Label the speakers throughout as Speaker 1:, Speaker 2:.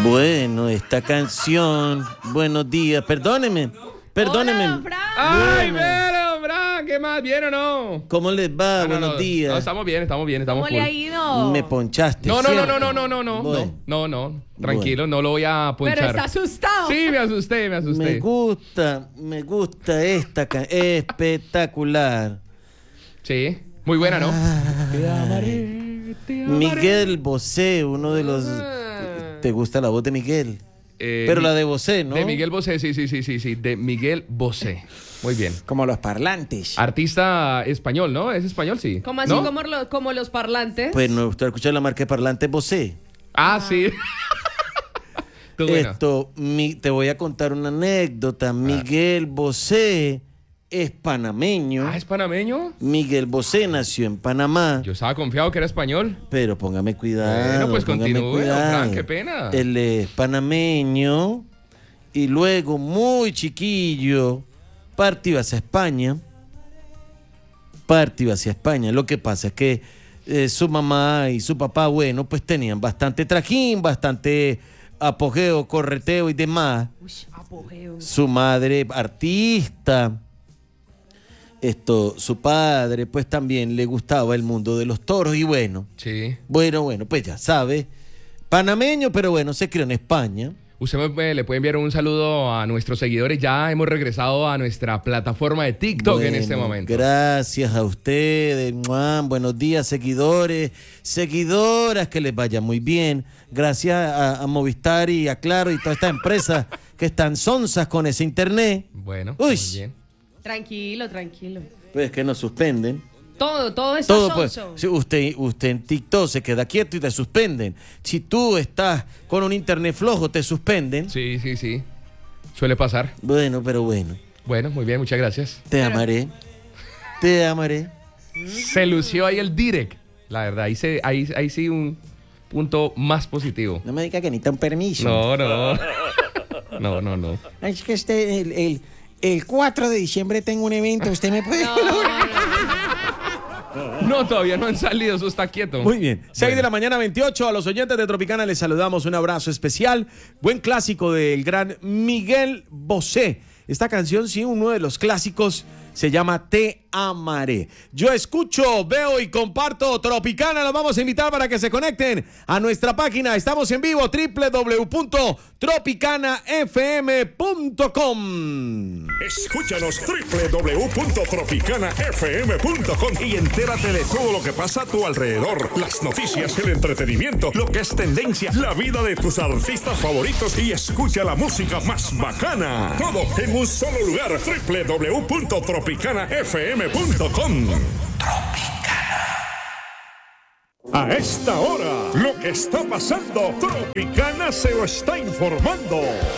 Speaker 1: Bueno, esta canción. Buenos días. Perdóneme.
Speaker 2: Hola, Fran.
Speaker 3: ¡Ay,
Speaker 1: Bueno.
Speaker 3: pero, Fran! ¿Qué más? ¿Bien o no?
Speaker 1: ¿Cómo les va?
Speaker 3: No,
Speaker 1: Buenos días.
Speaker 3: No, estamos bien, estamos
Speaker 2: ¿Cómo
Speaker 3: full.
Speaker 2: le ha ido?
Speaker 1: Me ponchaste.
Speaker 3: No.
Speaker 1: ¿cierto?
Speaker 3: No.
Speaker 1: Bueno.
Speaker 3: Tranquilo, no lo voy a ponchar.
Speaker 2: Pero está asustado.
Speaker 3: Sí, me asusté.
Speaker 1: Me gusta esta espectacular.
Speaker 3: Sí, muy buena, ¿no?
Speaker 1: Te
Speaker 3: amaré.
Speaker 1: Miguel Bosé, uno de los. ¿Te gusta la voz de Miguel? Pero la de Bosé, ¿no?
Speaker 3: De Miguel Bosé, sí. De Miguel Bosé. Muy bien.
Speaker 4: Como los parlantes.
Speaker 3: Artista español, ¿no? ¿Es español? Sí.
Speaker 2: ¿Cómo así?
Speaker 3: ¿No?
Speaker 2: Como los parlantes.
Speaker 1: Pues no, usted escucha la marca de parlante Bosé.
Speaker 3: Ah, sí. Qué bueno.
Speaker 1: Te voy a contar una anécdota. Miguel Bosé es panameño.
Speaker 3: Ah, ¿es panameño?
Speaker 1: Miguel Bosé nació en Panamá.
Speaker 3: Yo estaba confiado que era español.
Speaker 1: Pero póngame cuidado.
Speaker 3: Bueno, pues
Speaker 1: póngame
Speaker 3: continúe,
Speaker 1: cuidado.
Speaker 3: Fran, qué pena.
Speaker 1: Él es panameño y luego, muy chiquillo, partió hacia España. Lo que pasa es que su mamá y su papá, bueno, pues tenían bastante trajín, bastante apogeo, correteo y demás.
Speaker 2: Apogeo.
Speaker 1: Su madre, artista. Su padre, pues también le gustaba el mundo de los toros y bueno,
Speaker 3: Sí.
Speaker 1: pues ya sabe, panameño, pero bueno, se crió en España.
Speaker 3: Usted le puede enviar un saludo a nuestros seguidores. Ya hemos regresado a nuestra plataforma de TikTok en este momento.
Speaker 1: Gracias a ustedes. Buenos días, seguidores, seguidoras, que les vaya muy bien. Gracias a Movistar y a Claro y todas estas empresas que están sonzas con ese internet.
Speaker 3: Bueno,
Speaker 1: Uy.
Speaker 3: muy bien.
Speaker 2: Tranquilo.
Speaker 1: Pues que nos suspenden.
Speaker 2: Todo está
Speaker 1: Todo, pues,
Speaker 2: sonso.
Speaker 1: si usted en TikTok se queda quieto y te suspenden. Si tú estás con un internet flojo, te suspenden.
Speaker 3: Sí. Suele pasar.
Speaker 1: Bueno, pero bueno.
Speaker 3: Bueno, muy bien, muchas gracias.
Speaker 1: Te amaré. Te amaré.
Speaker 3: Se lució ahí el direct. La verdad, ahí sí un punto más positivo.
Speaker 4: No me diga que necesita un permiso.
Speaker 3: No.
Speaker 4: Es que el 4 de diciembre tengo un evento. ¿Usted me puede...?
Speaker 3: No, todavía no han salido, eso está quieto.
Speaker 1: Muy bien. 6
Speaker 3: Bueno.
Speaker 1: de la mañana, 28. A los oyentes de Tropicana les saludamos. Un abrazo especial. Buen clásico del gran Miguel Bosé. Esta canción, sí, uno de los clásicos, se llama Te Amaré. Yo escucho, veo y comparto Tropicana. Los vamos a invitar para que se conecten a nuestra página. Estamos en vivo, www.tropicanafm.com.
Speaker 5: Escúchanos www.tropicanafm.com y entérate de todo lo que pasa a tu alrededor. Las noticias, el entretenimiento, lo que es tendencia, la vida de tus artistas favoritos y escucha la música más bacana. Todo en un solo lugar. www.tropicanafm.com. A esta hora, lo que está pasando, Tropicana se lo está informando.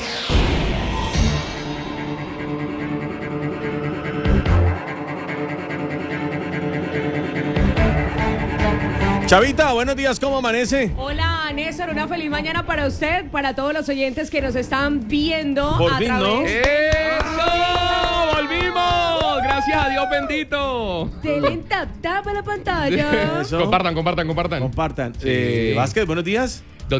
Speaker 1: Chavita, buenos días, ¿cómo amanece?
Speaker 2: Hola, Néstor, una feliz mañana para usted, para todos los oyentes que nos están viendo
Speaker 1: Por
Speaker 2: a
Speaker 1: fin,
Speaker 2: través
Speaker 1: ¿no?
Speaker 3: ¡Eso! ¡Volvimos! ¡Gracias a Dios bendito!
Speaker 2: del tap a la pantalla.
Speaker 1: Eso.
Speaker 3: Compartan.
Speaker 1: Compartan.
Speaker 3: Sí.
Speaker 1: Vázquez, buenos días.